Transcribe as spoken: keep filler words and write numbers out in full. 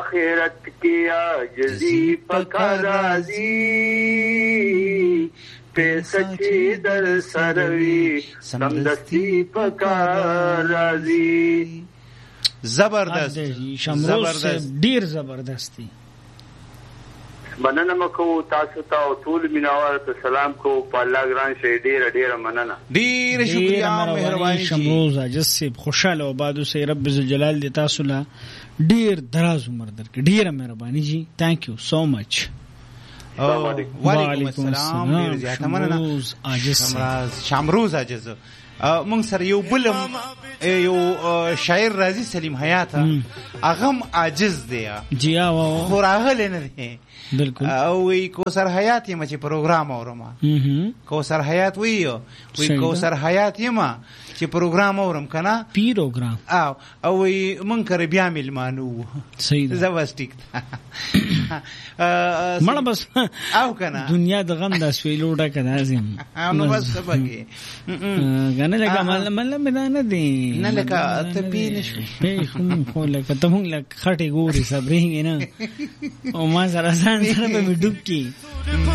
آخرت کی عاجزی پکار راځي پیسې چې در سروي سمدستي پکار راځي. زبردست زبردست ډیر زبردستی. مننه مکو تاسو ته او ټول مینوال ته سلام کو په الله ګران شي. ډیر ډیر مننه. ډیر شکریا مهرباني. شمروز عجز سے خوشاله او بادو سے رب ذوالجلال دی تاسو لا ډیر دراز عمر درکړي. ډیر مهرباني جی. ثانک یو سو مچ. وعلیکم السلام. ډیر زیاته مننه عاجز شمروز عجز. مونږ سره یو بلم یو شاعر راځي سلیم حیات اغم عاجز دی جی او خو راغلی نه دی بالکل. او وی کوثر حیات یم چې پروګرام اورم. کوثر حیات وی وی کوثر حیات یم چې پروګرام اورم کنه پیروګرام او او وی مونږ کر بیا ملمانو صحیح ده زوستیک مړه بس او کنه دنیا د غم د سویلوډه کدا زم نو بس سبګي غنه لکه مل مل مدانه دي نه لکه ته پین شو خو خو لکه ته مونږ لکه خټي ګوري صبرې نه او ما سره ځان سره په ډوب کې